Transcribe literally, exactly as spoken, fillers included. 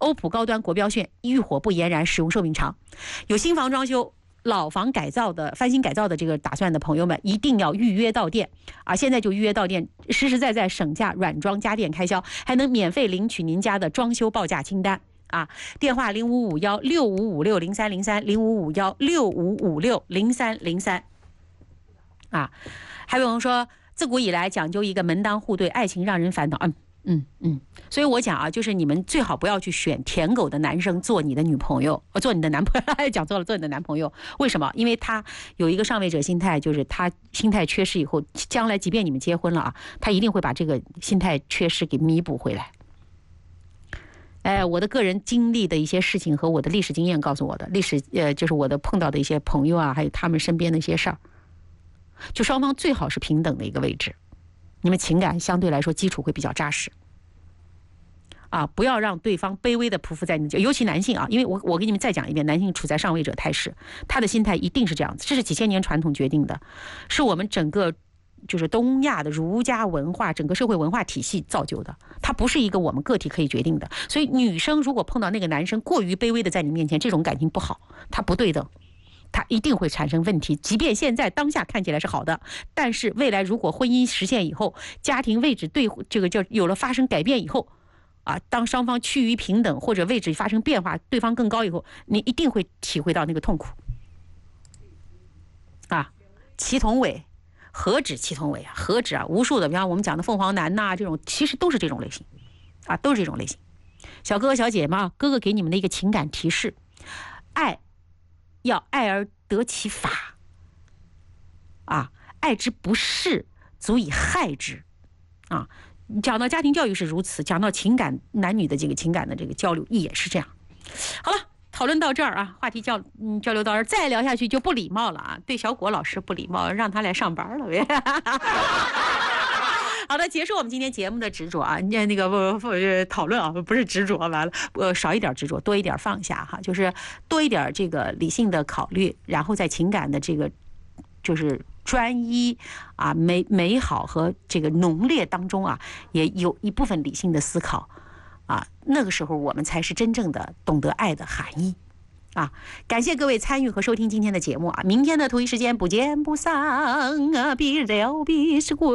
欧普高端国标炫，遇火不延燃，使用寿命长。有新房装修、老房改造的、翻新改造的这个打算的朋友们，一定要预约到店啊！现在就预约到店，实实在在省下软装家电开销，还能免费领取您家的装修报价清单啊！电话零五五幺六五五六零三零三零五五幺六五五六零三零三啊！还有人说，自古以来讲究一个门当户对，爱情让人烦恼。嗯。嗯嗯，所以我讲啊，就是你们最好不要去选舔狗的男生做你的女朋友，做你的男朋友，讲错了，做你的男朋友。为什么？因为他有一个上位者心态，就是他心态缺失以后，将来即便你们结婚了啊，他一定会把这个心态缺失给弥补回来。哎，我的个人经历的一些事情和我的历史经验告诉我的，历史呃，就是我的碰到的一些朋友啊，还有他们身边的一些事儿，就双方最好是平等的一个位置。你们情感相对来说基础会比较扎实，啊，不要让对方卑微的匍匐在你的，尤其男性啊，因为我我给你们再讲一遍，男性处在上位者态势，他的心态一定是这样子，这是几千年传统决定的，是我们整个就是东亚的儒家文化整个社会文化体系造就的，它不是一个我们个体可以决定的。所以女生如果碰到那个男生过于卑微的在你面前，这种感情不好，它不对等。它一定会产生问题，即便现在当下看起来是好的，但是未来如果婚姻实现以后，家庭位置对这个叫有了发生改变以后，啊，当双方趋于平等或者位置发生变化，对方更高以后，你一定会体会到那个痛苦。啊，祁同伟，何止祁同伟啊，何止啊，无数的，比方我们讲的凤凰男呐、啊，这种其实都是这种类型，啊，都是这种类型。小哥哥小姐嘛，哥哥给你们的一个情感提示，爱。要爱而得其法，啊，爱之不是，足以害之，啊，讲到家庭教育是如此，讲到情感男女的这个情感的这个交流也是这样。好了，讨论到这儿啊，话题交嗯交流到这儿，再聊下去就不礼貌了啊，对小果老师不礼貌，让他来上班了呗。好的，结束我们今天节目的执着啊，那那个不不讨论啊，不是执着，完了，呃，少一点执着，多一点放下哈，就是多一点这个理性的考虑，然后在情感的这个就是专一啊美美好和这个浓烈当中啊，也有一部分理性的思考啊，那个时候我们才是真正的懂得爱的含义。啊，感谢各位参与和收听今天的节目啊！明天的同一时间不见不散啊！别聊别是过。